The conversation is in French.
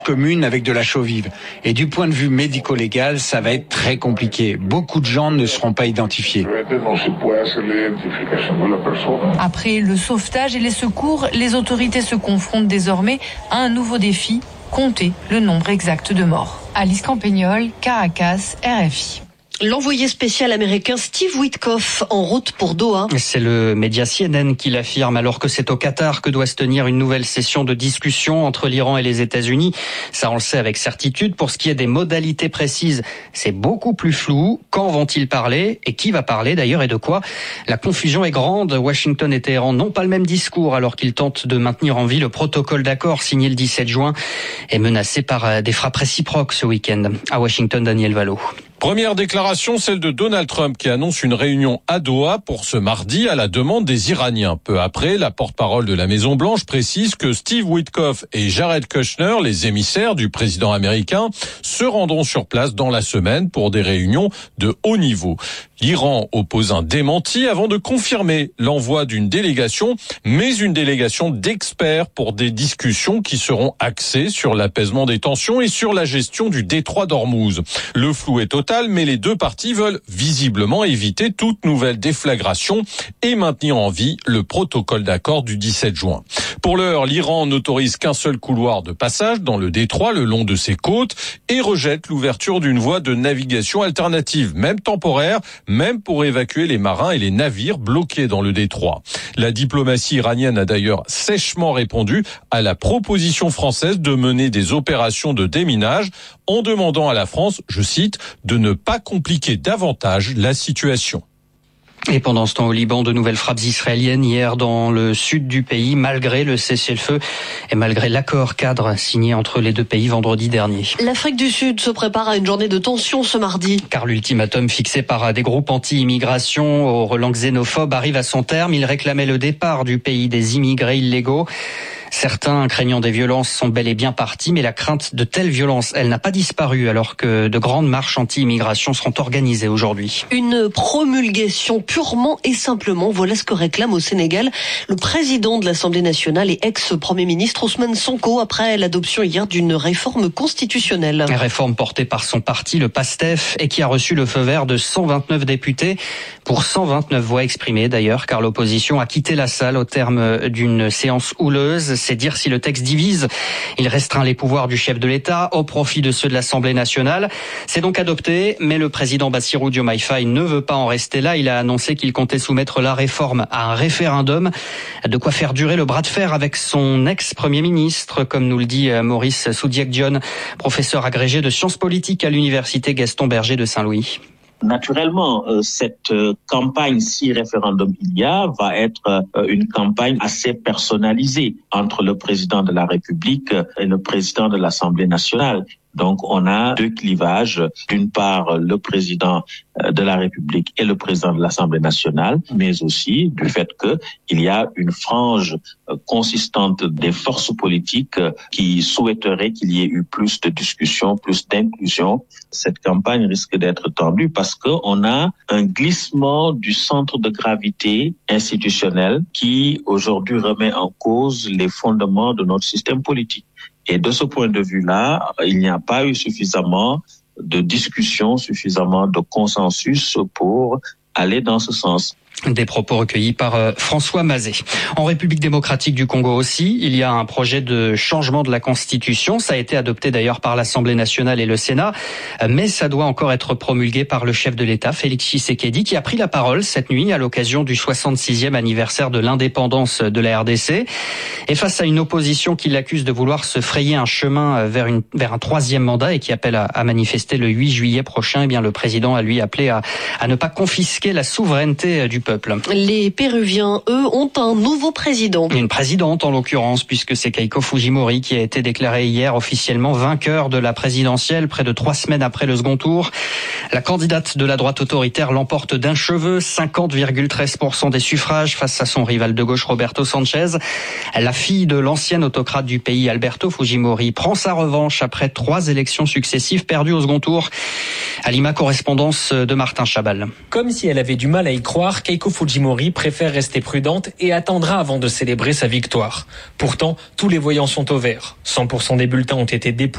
commune avec de la chaux vive. Et du point de vue médico-légal, ça va être très compliqué. Beaucoup de gens ne seront pas identifiés. Après le sauvetage et les secours, les autorités se confrontent désormais à un nouveau défi, compter le nombre exact de morts. Alice Campagnol, Caracas, RFI. L'envoyé spécial américain Steve Witkoff en route pour Doha. C'est le média CNN qui l'affirme, alors que c'est au Qatar que doit se tenir une nouvelle session de discussion entre l'Iran et les États-Unis. Ça, on le sait avec certitude. Pour ce qui est des modalités précises, c'est beaucoup plus flou. Quand vont-ils parler? Et qui va parler d'ailleurs et de quoi? La confusion est grande. Washington et Téhéran n'ont pas le même discours alors qu'ils tentent de maintenir en vie le protocole d'accord signé le 17 juin et menacé par des frappes réciproques ce week-end. À Washington, Daniel Valo. Première déclaration, celle de Donald Trump qui annonce une réunion à Doha pour ce mardi à la demande des Iraniens. Peu après, la porte-parole de la Maison-Blanche précise que Steve Witkoff et Jared Kushner, les émissaires du président américain, se rendront sur place dans la semaine pour des réunions de haut niveau. L'Iran oppose un démenti avant de confirmer l'envoi d'une délégation, mais une délégation d'experts pour des discussions qui seront axées sur l'apaisement des tensions et sur la gestion du détroit d'Ormuz. Le flou est total, mais les deux parties veulent visiblement éviter toute nouvelle déflagration et maintenir en vie le protocole d'accord du 17 juin. Pour l'heure, l'Iran n'autorise qu'un seul couloir de passage dans le détroit le long de ses côtes et rejette l'ouverture d'une voie de navigation alternative, même temporaire, même pour évacuer les marins et les navires bloqués dans le détroit. La diplomatie iranienne a d'ailleurs sèchement répondu à la proposition française de mener des opérations de déminage en demandant à la France, je cite, de ne pas compliquer davantage la situation. Et pendant ce temps, au Liban, de nouvelles frappes israéliennes hier dans le sud du pays, malgré le cessez-le-feu et malgré l'accord cadre signé entre les deux pays vendredi dernier. L'Afrique du Sud se prépare à une journée de tension ce mardi. Car l'ultimatum fixé par des groupes anti-immigration aux relents xénophobes arrive à son terme. Il réclamait le départ du pays des immigrés illégaux. Certains, craignant des violences, sont bel et bien partis, mais la crainte de telles violences, elle n'a pas disparu alors que de grandes marches anti-immigration seront organisées aujourd'hui. Une promulgation purement et simplement, voilà ce que réclame au Sénégal le président de l'Assemblée nationale et ex-premier ministre Ousmane Sonko après l'adoption hier d'une réforme constitutionnelle. Une réforme portée par son parti, le PASTEF, et qui a reçu le feu vert de 129 députés pour 129 voix exprimées d'ailleurs, car l'opposition a quitté la salle au terme d'une séance houleuse. C'est dire si le texte divise. Il restreint les pouvoirs du chef de l'État au profit de ceux de l'Assemblée nationale. C'est donc adopté, mais le président Bassirou Diomaye Faye ne veut pas en rester là. Il a annoncé qu'il comptait soumettre la réforme à un référendum. De quoi faire durer le bras de fer avec son ex-premier ministre, comme nous le dit Maurice Soudiek-Dione, professeur agrégé de sciences politiques à l'université Gaston Berger de Saint-Louis. Naturellement, cette campagne, si référendum il y a, va être une campagne assez personnalisée entre le président de la République et le président de l'Assemblée nationale. Donc, on a deux clivages. D'une part, le président de la République et le président de l'Assemblée nationale, mais aussi du fait qu'il y a une frange consistante des forces politiques qui souhaiteraient qu'il y ait eu plus de discussions, plus d'inclusion. Cette campagne risque d'être tendue parce qu'on a un glissement du centre de gravité institutionnel qui, aujourd'hui, remet en cause les fondements de notre système politique. Et de ce point de vue-là, il n'y a pas eu suffisamment de discussion, suffisamment de consensus pour aller dans ce sens. Des propos recueillis par François Mazet. En République démocratique du Congo aussi, il y a un projet de changement de la Constitution. Ça a été adopté d'ailleurs par l'Assemblée nationale et le Sénat, mais ça doit encore être promulgué par le chef de l'État, Félix Tshisekedi, qui a pris la parole cette nuit à l'occasion du 66e anniversaire de l'indépendance de la RDC. Et face à une opposition qui l'accuse de vouloir se frayer un chemin vers un troisième mandat et qui appelle à manifester le 8 juillet prochain, eh bien le président a lui appelé à ne pas confisquer la souveraineté du peuple. Les Péruviens, eux, ont un nouveau président. Une présidente, en l'occurrence, puisque c'est Keiko Fujimori qui a été déclarée hier officiellement vainqueur de la présidentielle, près de 3 semaines après le second tour. La candidate de la droite autoritaire l'emporte d'un cheveu, 50,13% des suffrages face à son rival de gauche Roberto Sanchez. La fille de l'ancien autocrate du pays, Alberto Fujimori, prend sa revanche après 3 élections successives perdues au second tour. À Lima, correspondance de Martin Chabal. Comme si elle avait du mal à y croire, Keiko Fujimori préfère rester prudente et attendra avant de célébrer sa victoire. Pourtant, tous les voyants sont au vert. 100% des bulletins ont été dépouillés.